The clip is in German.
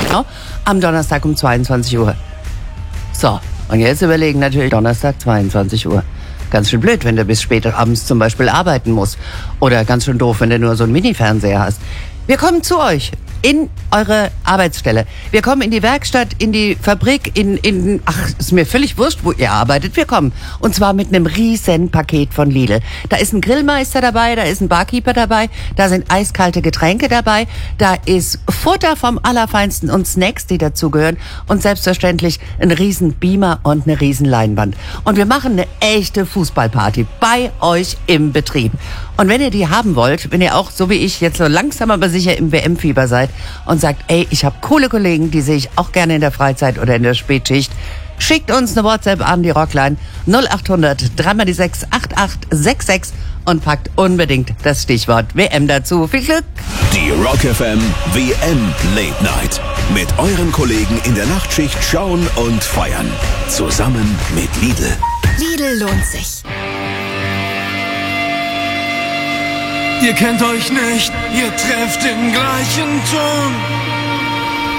genau am Donnerstag um 22 Uhr. So, und jetzt überlegen natürlich Donnerstag 22 Uhr. Ganz schön blöd, wenn du bis spät abends zum Beispiel arbeiten musst. Oder ganz schön doof, wenn du nur so einen Mini-Fernseher hast. Wir kommen zu euch in eure Arbeitsstelle. Wir kommen in die Werkstatt, in die Fabrik, ist mir völlig wurscht, wo ihr arbeitet. Wir kommen. Und zwar mit einem riesen Paket von Lidl. Da ist ein Grillmeister dabei, da ist ein Barkeeper dabei, da sind eiskalte Getränke dabei, da ist Futter vom Allerfeinsten und Snacks, die dazugehören und selbstverständlich ein riesen Beamer und eine riesen Leinwand. Und wir machen eine echte Fußballparty bei euch im Betrieb. Und wenn ihr die haben wollt, wenn ihr auch, so wie ich, jetzt so langsam aber sicher im WM-Fieber seid und sagt, ey, ich habe coole Kollegen, die sehe ich auch gerne in der Freizeit oder in der Spätschicht, schickt uns eine WhatsApp an die Rockline 0800 3x6 8866 und packt unbedingt das Stichwort WM dazu. Viel Glück! Die Rock FM WM Late Night. Mit euren Kollegen in der Nachtschicht schauen und feiern. Zusammen mit Lidl. Lidl lohnt sich. Ihr kennt euch nicht, ihr trefft den gleichen Ton.